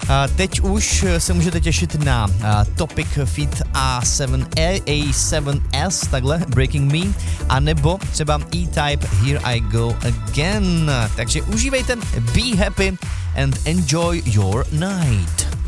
Teď už se můžete těšit na Topic feat A7S, takhle, Breaking Me, anebo třeba E-Type, Here I Go Again. Takže užívejte, be happy and enjoy your night.